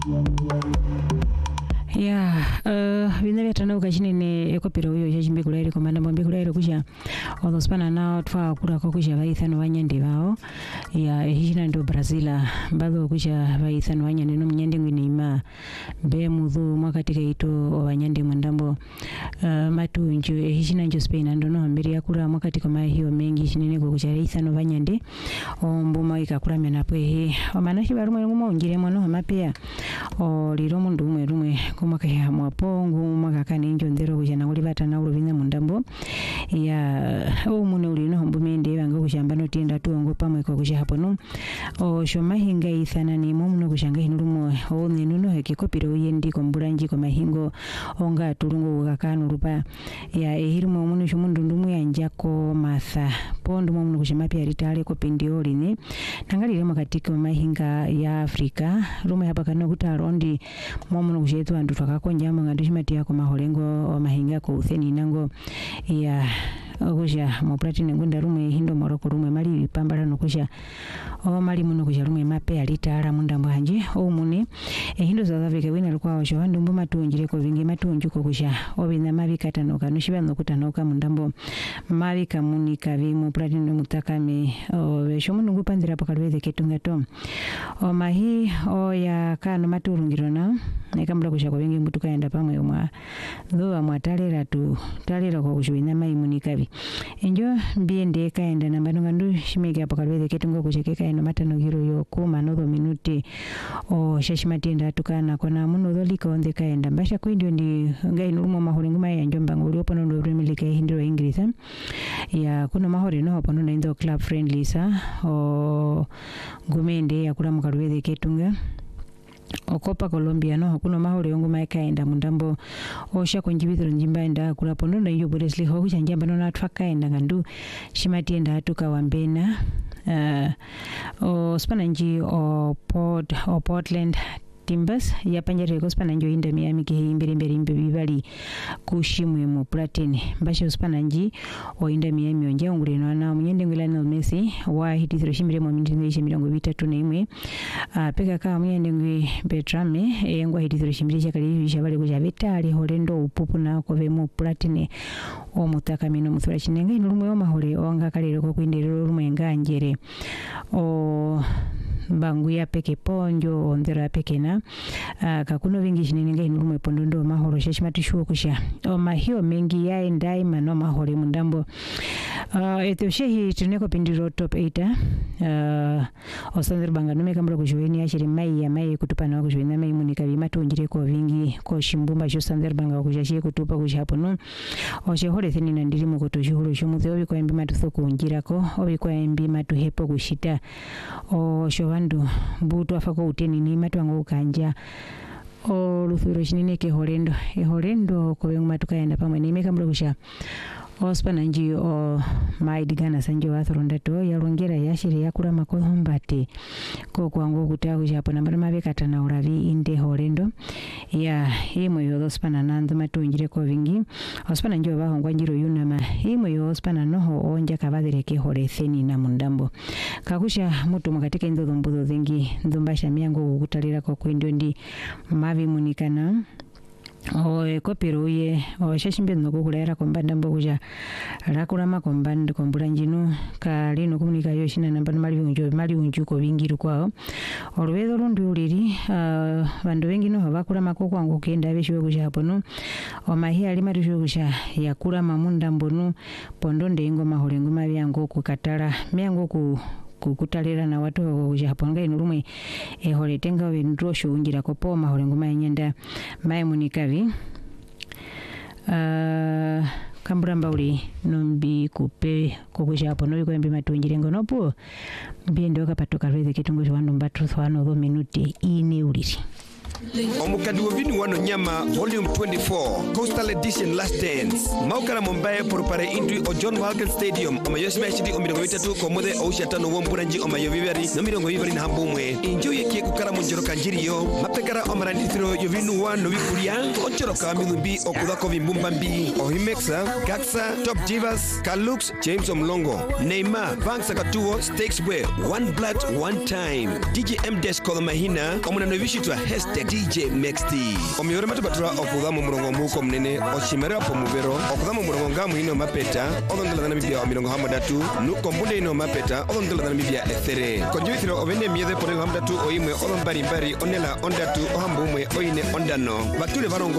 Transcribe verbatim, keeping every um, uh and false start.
Ya, uh, vina vya tana ukashini ne ekopira uyo ya jimbe kulairi komanda mbambi kulairi kusha odospana nao twa kura kwa kusha vaithano wanyande vao ya hijina ndo Brazila mbado kusha vaithano wanyande no mnyande ngwini ima be mudhu mwakatika ito wanyande mwandambo uh, matu njo hijina njo Spain ando no mbiri ya kura mwakatika maa hiyo mengi shinene kwa kusha vaithano wanyande mbuma ikakura menapwe hii wamanashi barumwe ngumo ungire mwano mapia o liromo ndumwe rumwe kumaka ya mwapongu mwaka kani injo ndero kujana uli bata na ulu vina mundambo ya o mune uli no mbumende banga kushamba no tienda tuongo pamwe kwa kusha hapo no o shoma hinga ithana ni mumu no kushanga hinurumo o nenuno heke kopiro uyendi komburanji kwa mahingo onga turungo kakanu rupa ya ehirumo munu shumundu ndumu ya njako matha pondu mumu no kushama pia ritale kopindi oli ne nangali remo katika mahinga ya Afrika rumo hapa kano kutarondi mumu no kushetu andu twakakonja mangandishimati yako maholengo o mahinga ko utheni nango ya okusha mo platine ngunda rumwe hindo moroko rumwe mali pambala no kusha o mali muno kusha rumwe mape alitara mundambo hanje o mune e hindo South Africa wina alikuwa washo wandu mbuma tuonjire ko vingi matunju ko kusha obina mabi katanoka no shiba no kutanoka mundambo mabi kamuni kavi mo platine mutakame o besho muno gupandira pakalweze ketunga tom o mahi o ya kano maturungirona nekambula kusha ko vingi mbutuka enda pamwe omwa ndo mwatalera tu talera ko kushwina mai munikavi enjo mbiende kaenda namba ngandu shimega pakalweze ketunga kushekeka eno matano giro yo kuma no minuti o shashimatienda tukana kona muno dholika onde kaenda mbasha kwindio ndi ngai nurumo mahore nguma ya njomba nguli opono ndo remilika hindiro ingirisa ya kuna mahore no opono na indo club friendly sa o ngumende ya kula mukalweze ketunga okopa Colombia no kuno mahore yongo maikaenda mundambo osha konjibithiro njimba enda kula pondo na iyo Bundesliga ho kuchanja no na twakaenda ngandu shimatienda atuka wambena uh, o spananji o Port o Portland Timbers ya panjere ko spananjo inda Miami ke imbere imbere imbe bibali kushimwe mu Platini mbashe spananji o inda Miami onje ngure no na munyende ngula no Messi wa hitithiro shimire mu mindinishe mirongo bitatu na imwe a peka ka munyende ngwi Betrame e ngwa hitithiro shimire chakali bisha bale kuja betali holendo upupu na ko ve mu Platini o mutaka mino muthura chinenga inurumwe o mahore onga kalero ko kwinderero rumwe nganjere o bangu ya peke ponjo ondera peke na uh, kakuno vingi shinene ngai nurumwe pondo ndo mahoro shashmatishuo kusha o mahio mengi ya endai mano mahore mundambo uh, eto shehi tuneko pindiro top eight uh, osander banga nume kambula kushweni ya shiri mai ya mai kutupa na kushweni mai munika bimato njire ko vingi ko shimbumba sho sander banga kushashie kutupa kushapo no o shehore theni na ndiri mukoto shuhuru shumuthe obi kwa embi matu ko njira ko obi kwa embi matu hepo kushita o shovandu mbuto afako uteni ni matu wangu ukanja o luthuro shinine ke horendo e horendo ko yengu matu kaenda pamwe ni meka mlokusha ospana nji o maidigana sanjo athoronda to ya rongera ya shiri ya kula makohombate ko kwangu kutago japo namba mabekata na uravi inde horendo ya himo yo ospana nando matunjire ko vingi ospana njo ba hongwa njiro yunama himo yo ospana noho onja kabadere ke hore theni na mundambo kakusha mutu makatika ndo mbudo zingi ndombasha miango kutalira ko kwendo ndi mavi munikana o kopiro ye o shashimbe no kukulera kombanda mbokuja rakurama kombanda kombulanjinu kali no komunika yo shina namba mali unjo mali unju ko bingiru kwao olwezo lundi uliri uh, bandu bengi no bakurama ko kwangu kenda beshiwe kuja hapo no o mahia ali mari kusha yakura mamunda mbonu pondo ndengo maholengo mabyango kukatala myango ku kukutalera na watu kuja hapo ngai nurumwe e hole tenga we ndrosho unjira ko poma hole ngoma nyenda mai munikavi uh, kamburamba uli nombi kupe kukuja hapo no ko mbi matunjire ngonopo mbiendo kapatoka rweze kitungo chwando mbatu thwano do minuti ine uliri Omukadi wovini wano nyama volume twenty-four Coastal Edition Last Dance maukara mombaye porpare indui o John Walker Stadium omayoshima hidi o mirongo itatu komode o ushatano womburanji omayoviveri no mirongo viveri na hambumwe injo yeke kukara munjoro kanjiriyo mapekara omarandithiro yovinu wano wikuria ochoroka milumbi okudhako vimbumba-mbi ohimexa Gaxa Top Divas Kalux James Omlongo Neymar Vanks Akatuo Stakes Way One Blood One Time D J M Desk Kolomahina omunano vishitwa hashtag D J Mexti omiore matabatura okutha mu murongo muko mnene ochimera po mubero okutha mu murongo ngamu ino mapeta odondela na bibia mirongo hamadatu nuko mbunde ino mapeta odondela na bibia ethere konjuithiro obende miethe por hamdatu oimwe odombari mbari onela ondatu ohambumwe oine ondano batule barongo